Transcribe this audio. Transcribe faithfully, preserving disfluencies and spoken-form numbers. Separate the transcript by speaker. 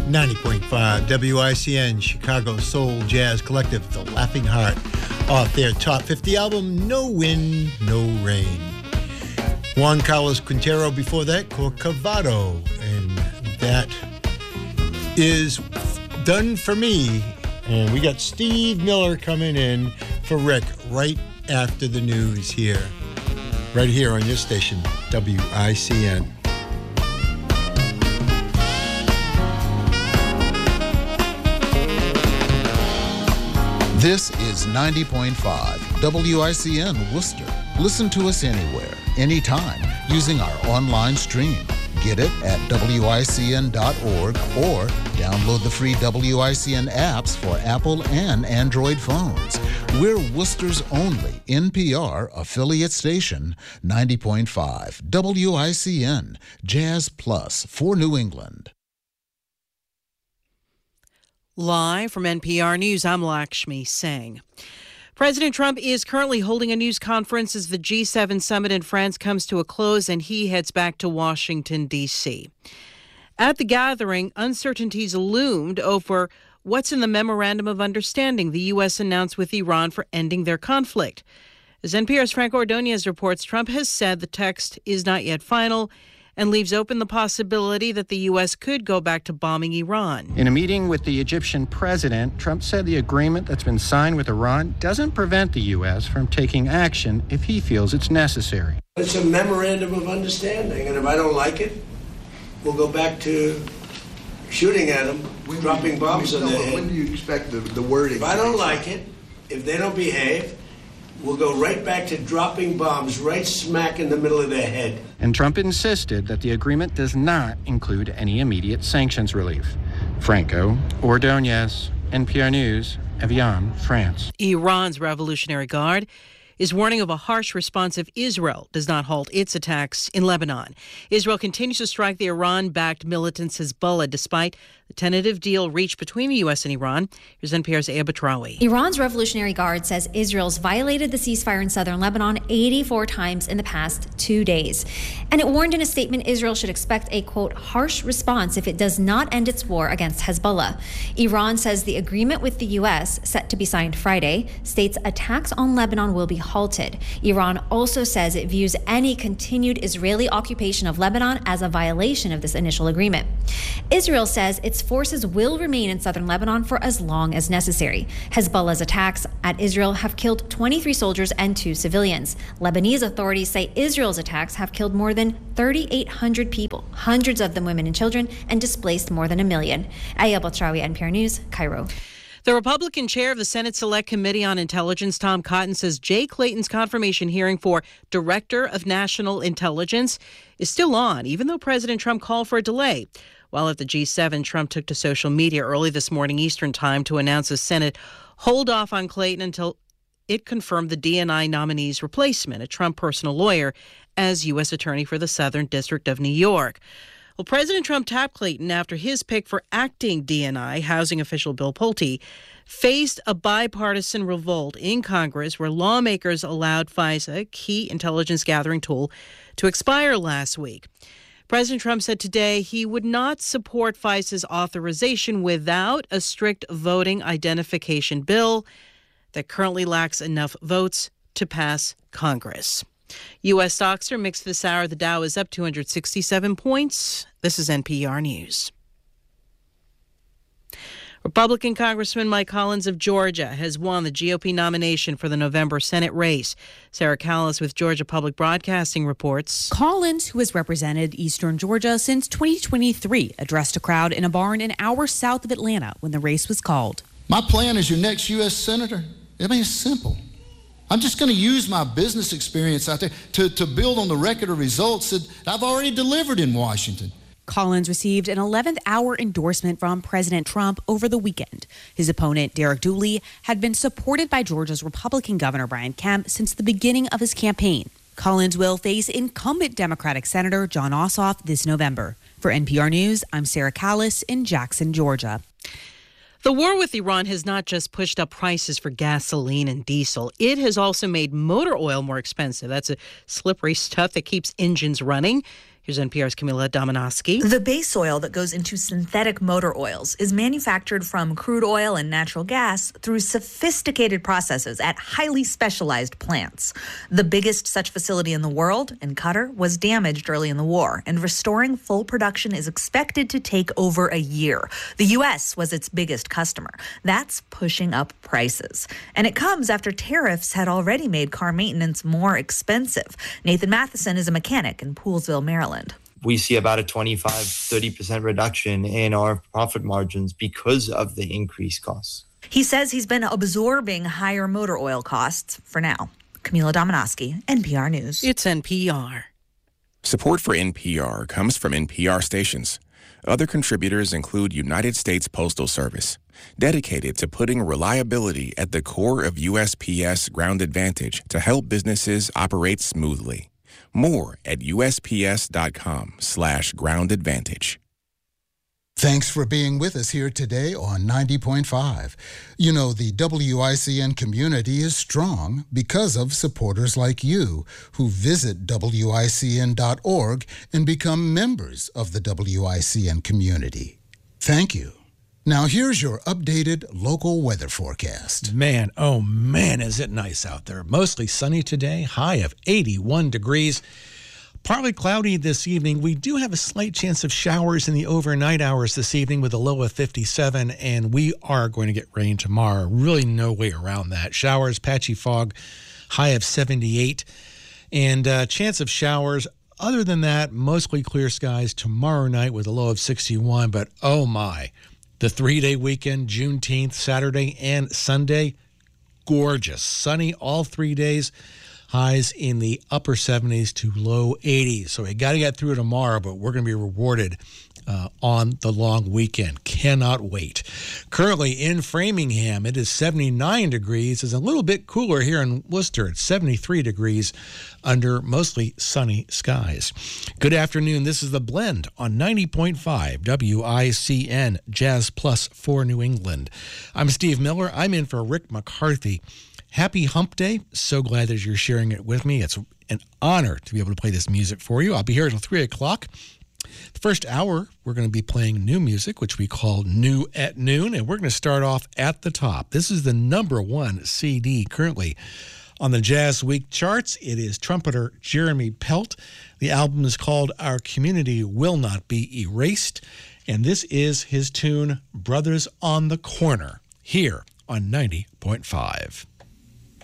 Speaker 1: ninety point five W I C N, Chicago Soul Jazz Collective, The Laughing Heart, off their top fifty album, No Wind, No Rain. Juan Carlos Quintero before that, Corcovado, and that is Done For Me. And we got Steve Miller coming in for Rick right after the news here, right here on your station, W I C N.
Speaker 2: This is ninety point five W I C N Worcester. Listen to us anywhere, anytime, using our online stream. Get it at W I C N dot org or download the free W I C N apps for Apple and Android phones. We're Worcester's only N P R affiliate station, ninety point five W I C N, Jazz Plus for New England.
Speaker 3: Live from N P R News, I'm Lakshmi Singh. President Trump is currently holding a news conference as the G seven summit in France comes to a close and he heads back to Washington, D C. At the gathering, uncertainties loomed over what's in the Memorandum of Understanding the U S announced with Iran for ending their conflict. As N P R's Frank Ordonez reports, Trump has said the text is not yet final and leaves open the possibility that the U S could go back to bombing Iran.
Speaker 4: In a meeting with the Egyptian president, Trump said the agreement that's been signed with Iran doesn't prevent the U S from taking action if he feels it's necessary.
Speaker 5: It's a memorandum of understanding, and if I don't like it, we'll go back to shooting at them, when dropping you, bombs on their head.
Speaker 6: When do you expect the, the wording?
Speaker 5: If I don't like it, if they don't behave, we'll go right back to dropping bombs right smack in the middle of their head.
Speaker 4: And Trump insisted that the agreement does not include any immediate sanctions relief. Franco Ordonez, N P R News, Evian, France.
Speaker 3: Iran's Revolutionary Guard is warning of a harsh response if Israel does not halt its attacks in Lebanon. Israel continues to strike the Iran-backed militant Hezbollah despite the tentative deal reached between the U S and Iran. Here's N P R's Aya Batrawi.
Speaker 7: Iran's Revolutionary Guard says Israel's violated the ceasefire in southern Lebanon eighty-four times in the past two days. And it warned in a statement Israel should expect a, quote, harsh response if it does not end its war against Hezbollah. Iran says the agreement with the U S, set to be signed Friday, states attacks on Lebanon will be halted. Iran also says it views any continued Israeli occupation of Lebanon as a violation of this initial agreement. Israel says its forces will remain in southern Lebanon for as long as necessary. Hezbollah's attacks at Israel have killed twenty-three soldiers and two civilians. Lebanese authorities say Israel's attacks have killed more than thirty-eight hundred people, hundreds of them women and children, and displaced more than a million. Aya Batrawi, N P R News, Cairo.
Speaker 3: The Republican chair of the Senate Select Committee on Intelligence, Tom Cotton, says Jay Clayton's confirmation hearing for Director of National Intelligence is still on, even though President Trump called for a delay. While at the G seven, Trump took to social media early this morning Eastern time to announce the Senate hold off on Clayton until it confirmed the D N I nominee's replacement, a Trump personal lawyer, as U S Attorney for the Southern District of New York. Well, President Trump tapped Clayton after his pick for acting D N I housing official Bill Pulte faced a bipartisan revolt in Congress where lawmakers allowed FISA, a key intelligence gathering tool, to expire last week. President Trump said today he would not support FISA's authorization without a strict voting identification bill that currently lacks enough votes to pass Congress. U S stocks are mixed this hour. The Dow is up two hundred sixty-seven points. This is N P R News. Republican Congressman Mike Collins of Georgia has won the G O P nomination for the November Senate race. Sarah Callis with Georgia Public Broadcasting reports.
Speaker 8: Collins, who has represented Eastern Georgia since twenty twenty-three, addressed a crowd in a barn an hour south of Atlanta when the race was called.
Speaker 9: My plan as your next U S Senator, I mean, it's simple. I'm just going to use my business experience out there to, to build on the record of results that I've already delivered in Washington.
Speaker 8: Collins received an eleventh hour endorsement from President Trump over the weekend. His opponent, Derek Dooley, had been supported by Georgia's Republican Governor Brian Kemp since the beginning of his campaign. Collins will face incumbent Democratic Senator Jon Ossoff this November. For N P R News, I'm Sarah Callis in Jackson, Georgia.
Speaker 3: The war with Iran has not just pushed up prices for gasoline and diesel. It has also made motor oil more expensive. That's a slippery stuff that keeps engines running. Here's N P R's Camila Domonoske.
Speaker 6: The base oil that goes into synthetic motor oils is manufactured from crude oil and natural gas through sophisticated processes at highly specialized plants. The biggest such facility in the world, in Qatar, was damaged early in the war, and restoring full production is expected to take over a year. The U S was its biggest customer. That's pushing up prices. And it comes after tariffs had already made car maintenance more expensive. Nathan Matheson is a mechanic in Poolesville, Maryland.
Speaker 10: We see about a twenty-five, thirty percent reduction in our profit margins because of the increased costs.
Speaker 6: He says he's been absorbing higher motor oil costs for now. Camila Domonoske, N P R News.
Speaker 3: It's N P R.
Speaker 11: Support for N P R comes from N P R stations. Other contributors include United States Postal Service, dedicated to putting reliability at the core of U S P S Ground Advantage to help businesses operate smoothly. More at usps.com slash ground advantage.
Speaker 2: Thanks for being with us here today on ninety point five. You know, the W I C N community is strong because of supporters like you who visit W I C N dot org and become members of the W I C N community. Thank you. Now here's your updated local weather forecast.
Speaker 12: Man, oh man, is it nice out there. Mostly sunny today, high of eighty-one degrees. Partly cloudy this evening. We do have a slight chance of showers in the overnight hours this evening with a low of fifty-seven, and we are going to get rain tomorrow. Really no way around that. Showers, patchy fog, high of seventy-eight, and uh, chance of showers. Other than that, mostly clear skies tomorrow night with a low of sixty-one, but oh my. The three-day weekend, Juneteenth, Saturday and Sunday, gorgeous. Sunny all three days. Highs in the upper seventies to low eighties. So we got to get through tomorrow, but we're going to be rewarded uh, on the long weekend. Cannot wait. Currently in Framingham, it is seventy-nine degrees. It's a little bit cooler here in Worcester. It's seventy-three degrees under mostly sunny skies. Good afternoon. This is The Blend on ninety point five W I C N, Jazz Plus for New England. I'm Steve Miller. I'm in for Rick McCarthy. Happy Hump Day. So glad that you're sharing it with me. It's an honor to be able to play this music for you. I'll be here until three o'clock. The first hour, we're going to be playing new music, which we call New at Noon, and we're going to start off at the top. This is the number one C D currently on the Jazz Week charts. It is trumpeter Jeremy Pelt. The album is called Our Community Will Not Be Erased, and this is his tune, Brothers on the Corner, here on ninety point five.